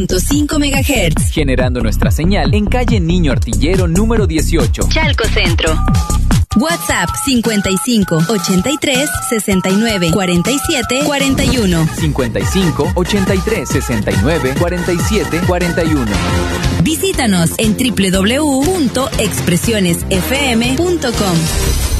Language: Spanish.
.5 MHz. Generando nuestra señal en calle Niño Artillero número 18, Chalco Centro. WhatsApp 55 83 69 47 41. 55 83 69 47 41. Visítanos en www.expresionesfm.com.